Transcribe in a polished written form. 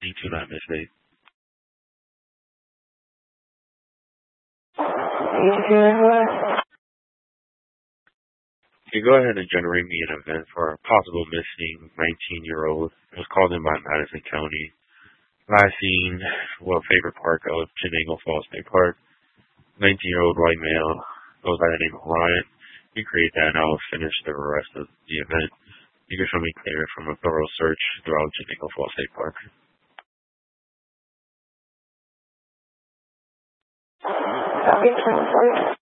Need to not mistake. You go ahead and generate me an event for a possible missing 19-year-old. It was called in by Madison County. Last seen, favorite park of Chenango Falls State Park. 19-year-old white male goes by the name of Ryan. You create that and I'll finish the rest of the event. You can show me clear from a thorough search throughout Chenango Falls State Park. Okay,